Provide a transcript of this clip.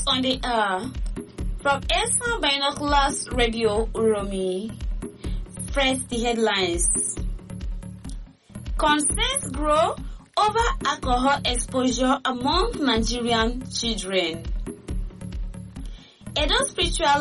News on the Air from ESA Binoculars Radio Uromi. First, the headlines. Concerns grow over alcohol exposure among Nigerian children. Edo spiritual